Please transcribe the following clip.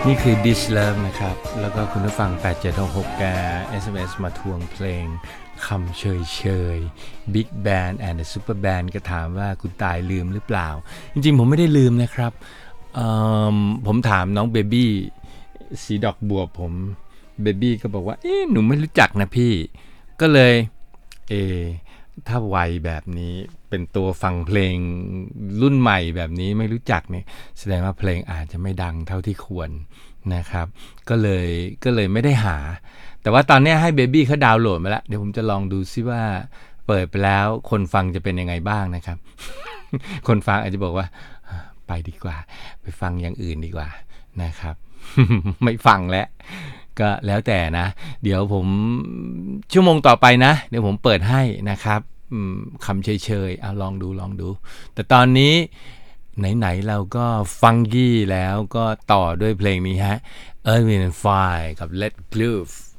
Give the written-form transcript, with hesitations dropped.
นี่คือ This Love นะครับแล้วก็คุณผู้ฟัง8766แก SMS มาทวงเพลงคำเชยBig Band and the Super Band ก็ถามว่าคุณตายลืมหรือเปล่าจริงๆผมไม่ได้ลืมนะครับผมถามน้องเบบี้สีดอกบัวผมเบบี้ก็บอกว่าหนูไม่รู้จักนะพี่ก็เลยถ้าวัยแบบนี้เป็นตัวฟังเพลงรุ่นใหม่แบบนี้ไม่รู้จักเนี่ยแสดงว่าเพลงอาจจะไม่ดังเท่าที่ควรนะครับก็เลยไม่ได้หาแต่ว่าตอนนี้ให้เบบี้เขาดาวน์โหลดมาแล้วเดี๋ยวผมจะลองดูซิว่าเปิดไปแล้วคนฟังจะเป็นยังไงบ้างนะครับ คนฟังอาจจะบอกว่าไปดีกว่าไปฟังอย่างอื่นดีกว่านะครับ ไม่ฟังแล้วก็แล้วแต่นะเดี๋ยวผมชั่วโมงต่อไปนะเดี๋ยวผมเปิดให้นะครับคำเฉยๆเอาลองดูแต่ตอนนี้ไหนๆเราก็ฟังกี้แล้วก็ต่อด้วยเพลงนี้ฮะ Earth Wind and Fire กับ Let Groove